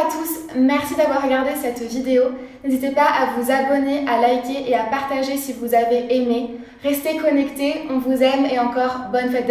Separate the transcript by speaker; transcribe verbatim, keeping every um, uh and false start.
Speaker 1: à tous, merci d'avoir regardé cette vidéo. N'hésitez pas à vous abonner, à liker et à partager si vous avez aimé. Restez connectés, on vous aime et encore bonne fête de